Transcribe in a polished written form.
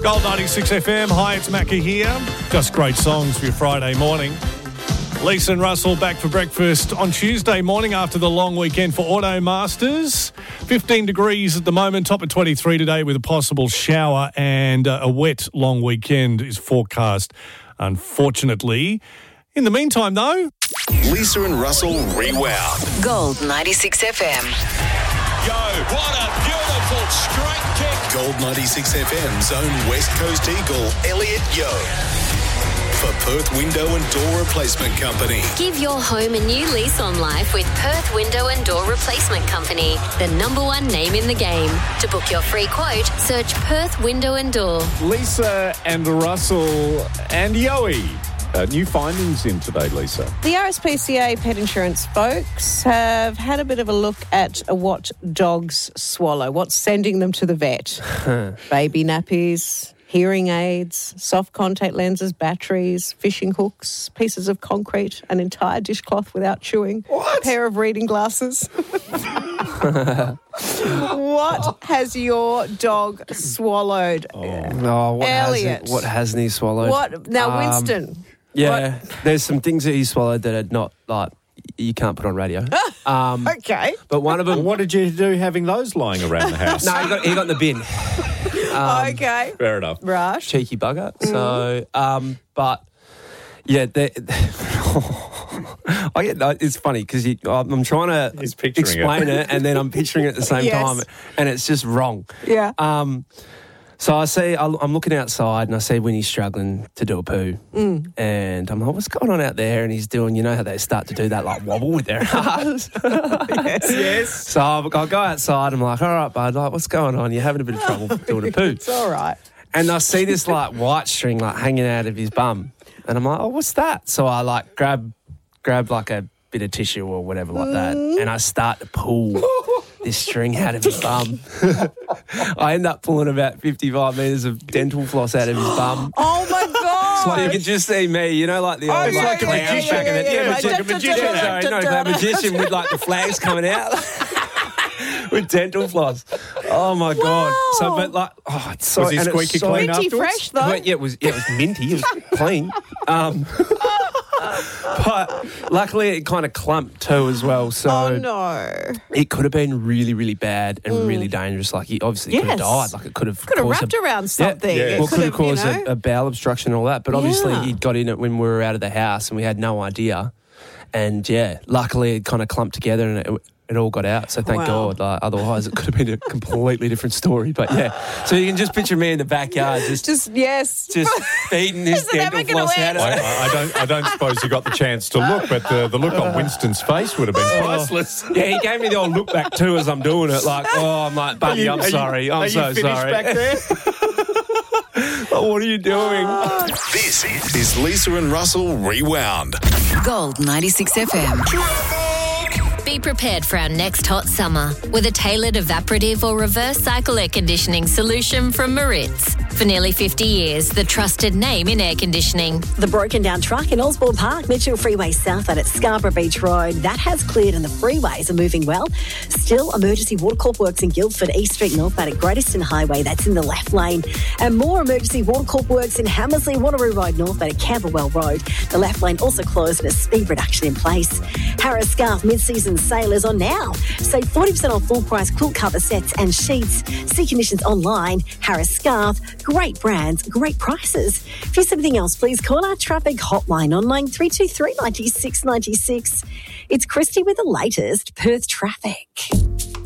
Gold 96 FM. Hi, it's Macca here. Just great songs for your Friday morning. Lisa and Russell back for breakfast on Tuesday morning after the long weekend for Auto Masters. 15 degrees at the moment, top of 23 today with a possible shower, and a wet long weekend is forecast, unfortunately. In the meantime, though... Lisa and Russell Rewound. Gold 96 FM. Yo, what a beautiful straight kick. Gold 96 FM's own West Coast Eagle, Elliot Yo. For Perth Window and Door Replacement Company. Give your home a new lease on life with Perth Window and Door Replacement Company, the #1 name in the game. To book your free quote, search Perth Window and Door. Lisa and Russell and Yoey. New findings in today, Lisa. The RSPCA pet insurance folks have had a bit of a look at what dogs swallow, what's sending them to the vet. Baby nappies, hearing aids, soft contact lenses, batteries, fishing hooks, pieces of concrete, an entire dishcloth without chewing, a pair of reading glasses. What has your dog swallowed? Elliot. What hasn't he swallowed? What? Now, Winston. Yeah, there's some things that he swallowed that are not, like, you can't put on radio. Okay. But one of them... What did you do having those lying around the house? No, he got in the bin. Okay. Fair enough. Rush. Cheeky bugger. So, but, yeah, it's funny because I'm trying to explain it and then I'm picturing it at the same time and it's just wrong. Yeah. So I'm looking outside and I see Winnie's struggling to do a poo. And I'm like, what's going on out there? And he's doing, you know how they start to do that, like, wobble with their ass? Yes. So I'll go outside. I'm like, all right, bud, like, what's going on? You're having a bit of trouble doing a poo. It's all right. And I see this, like, white string, like, hanging out of his bum. And I'm like, oh, what's that? So I, like, grab like, a bit of tissue or whatever like that. And I start to pull this string out of his bum. I end up pulling about 55 metres of dental floss out of his bum. Oh, my God. So you can just see me, you know, like the old... it's like a magician. Like a magician with, like, the flags coming out. With dental floss. Oh, my God. So, but, like... Oh, it's so... Was he squeaky clean Minty afterwards? fresh, though. But, yeah, it was minty. It was clean. But luckily it kind of clumped too as well. So Oh, no. it could have been really, really bad and really dangerous. Like he obviously could have died. Like it could have wrapped around something. Yeah. It could have caused you know. a bowel obstruction and all that. But obviously Yeah. he got in it when we were out of the house and we had no idea. And yeah, luckily it kind of clumped together and it all got out. So thank Wow. God. Like, otherwise it could have been a completely different story. But yeah, so you can just picture me in the backyard just feeding his Is it ever dental floss gonna out of it. I don't suppose you got the chance to look, but the look on Winston's face would have been priceless. Yeah, he gave me the old look back too as I'm doing it. Like, oh, I'm like, buddy, I'm sorry. I'm so sorry. Back there? Oh, what are you doing? This is Lisa and Russell Rewound. Gold 96 FM. Be prepared for our next hot summer with a tailored evaporative or reverse cycle air conditioning solution from Maritz. For nearly 50 years, the trusted name in air conditioning. The broken down truck in Osborne Park, Mitchell Freeway southbound at Scarborough Beach Road, that has cleared and the freeways are moving well. Still, emergency water corp works in Guildford, East Street northbound at Great Eastern Highway, that's in the left lane. And more emergency water corp works in Hammersley, Wanneroo Road northbound at Camberwell Road. The left lane also closed and a speed reduction in place. Harris Scarf mid-season sale is on now. Save 40% on full price quilt cover sets and sheets. See conditions online. Harris Scarf. Great brands, great prices. If there's something else, please call our traffic hotline on line 323 96 96. It's Christy with the latest Perth traffic.